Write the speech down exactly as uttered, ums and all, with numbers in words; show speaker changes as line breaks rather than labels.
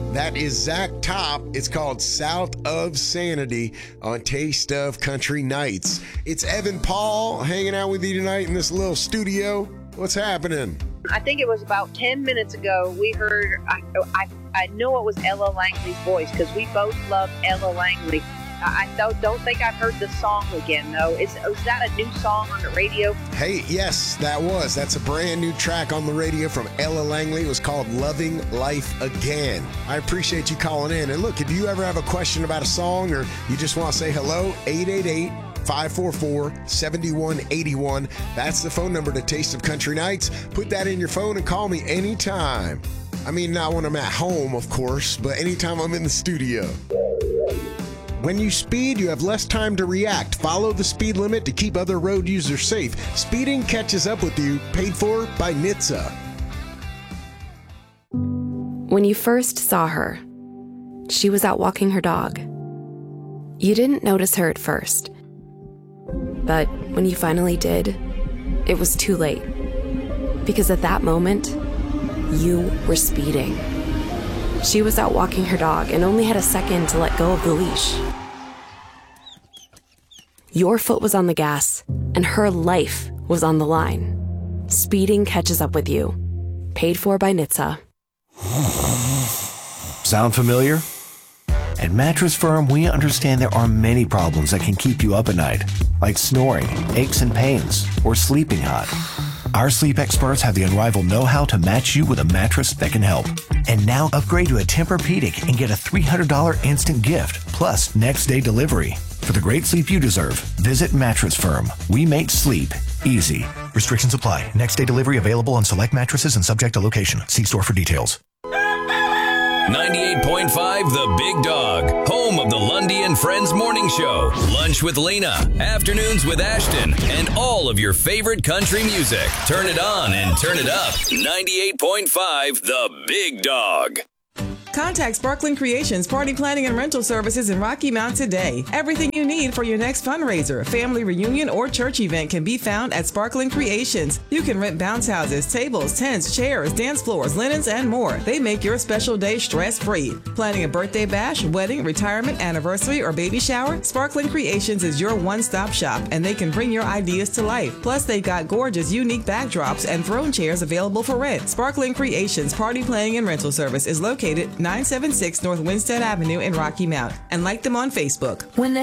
That is Zach Top. It's called South of Sanity on Taste of Country Nights. It's Evan Paul hanging out with you tonight in this little studio. What's happening?
I think it was about ten minutes ago we heard, I I, I know it was Ella Langley's voice because we both love Ella Langley. I don't, don't think I've heard the song again, though. Is, is that a new song on the radio?
Hey, yes, that was. That's a brand new track on the radio from Ella Langley. It was called Loving Life Again. I appreciate you calling in. And look, if you ever have a question about a song or you just want to say hello, eight eight eight, five four four, seven one eight one. That's the phone number to Taste of Country Nights. Put that in your phone and call me anytime. I mean, not when I'm at home, of course, but anytime I'm in the studio. When you speed, you have less time to react. Follow the speed limit to keep other road users safe. Speeding catches up with you. Paid for by N H T S A.
When you first saw her, she was out walking her dog. You didn't notice her at first. But when you finally did, it was too late. Because at that moment, you were speeding. She was out walking her dog and only had a second to let go of the leash. Your foot was on the gas, and her life was on the line. Speeding catches up with you. Paid for by N H T S A.
Sound familiar? At Mattress Firm, we understand there are many problems that can keep you up at night, like snoring, aches and pains, or sleeping hot. Our sleep experts have the unrivaled know-how to match you with a mattress that can help. And now upgrade to a Tempur-Pedic and get a three hundred dollars instant gift, plus next day delivery. For the great sleep you deserve, visit Mattress Firm. We make sleep easy. Restrictions apply. Next day delivery available on select mattresses and subject to location. See store for details.
ninety-eight point five The Big Dog, home of the Lundy and Friends Morning Show, Lunch with Lena, Afternoons with Ashton, and all of your favorite country music. Turn it on and turn it up. ninety-eight point five The Big Dog.
Contact Sparkling Creations Party Planning and Rental Services in Rocky Mount today. Everything you need for your next fundraiser, family reunion, or church event can be found at Sparkling Creations. You can rent bounce houses, tables, tents, chairs, dance floors, linens, and more. They make your special day stress-free. Planning a birthday bash, wedding, retirement, anniversary, or baby shower? Sparkling Creations is your one-stop shop, and they can bring your ideas to life. Plus, they've got gorgeous, unique backdrops and throne chairs available for rent. Sparkling Creations Party Planning and Rental Service is located nine seventy-six North Winstead Avenue in Rocky Mount, and like them on Facebook.
When the